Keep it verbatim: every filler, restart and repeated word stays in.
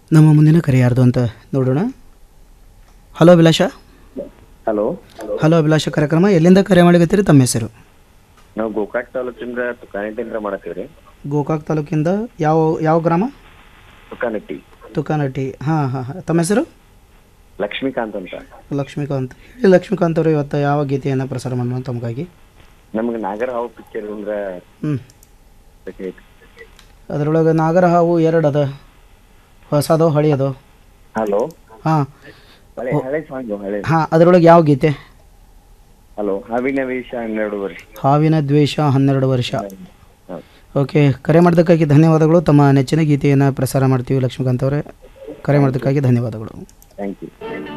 ನಮ್ಮ ಮುಂದಿನ ಕರೆ ಯಾರ್ದು ಅಂತ ನೋಡೋಣ. ಹಲೋ ಅಭಿಲಾಷ. ಹಲೋ ಹಲೋ ಅಭಿಲಾಷ ಕಾರ್ಯಕ್ರಮ ಎಲ್ಲಿಂದ ಕರೆ ಮಾಡಿಗತ್ತೀರಿ? ತಮ್ಮ ಹೆಸರು? ನಾವು ಗೋಕಾಕ್ ತಾಲೂಕಿಂದ ತುಕಾನಟ್ಟಿಂದ ಮಾಡತ್ತೀವ್ರಿ. ಗೋಕಾಕ್ ತಾಲೂಕಿಂದ ಯಾವ ಯಾವ ಗ್ರಾಮ? ತುಕಾನಟ್ಟಿ. ತುಕಾನಟ್ಟಿ. ಹಾಂ ಹಾಂ ಹಾಂ. ತಮ್ಮ ಹೆಸರು? ಲಕ್ಷ್ಮೀಕಾಂತ್ ಅಂತ. ಲಕ್ಷ್ಮೀಕಾಂತ್. ಹೇಳಿ ಲಕ್ಷ್ಮೀಕಾಂತ್ ಅವರು, ಇವತ್ತು ಯಾವ ಗೀತೆಯನ್ನು ಪ್ರಸಾರ ಮಾಡೋಣ ತಮಗಾಗಿ? ನಮ್ಗೆ ನಾಗರಹಾವು ಪಿಕ್ಚರ್ ಅಂದ್ರೆ ಹ್ಞೂ. ಬೇಕಾಗಿತ್ತು. ಅದರೊಳಗೆ ನಾಗರಹಾವು ಎರಡು ಅದ, ಹೊಸದೋ ಹಳೆಯದೋ? ಹಲೋ ಹಾಂ ಹಳೆ ಹಳೆ ಸಾಂಗ್ ಹಳೆ. ಹಾಂ, ಅದರೊಳಗೆ ಯಾವ ಗೀತೆ? ಹಲೋ ಹಾವಿನ ವೇಷ ಹನ್ನೆರಡು ವರ್ಷ. ಹಾವಿನ ದ್ವೇಷ ಹನ್ನೆರಡು ವರ್ಷ. ಹೌದು. ಓಕೆ, ಕರೆ ಮಾಡೋದಕ್ಕಾಗಿ ಧನ್ಯವಾದಗಳು. ತಮ್ಮ ನೆಚ್ಚಿನ ಗೀತೆಯನ್ನು ಪ್ರಸಾರ ಮಾಡ್ತೀವಿ ಲಕ್ಷ್ಮೀಕಾಂತ್ ಅವರೇ. ಕರೆ ಮಾಡೋದಕ್ಕಾಗಿ ಧನ್ಯವಾದಗಳು. Thank you.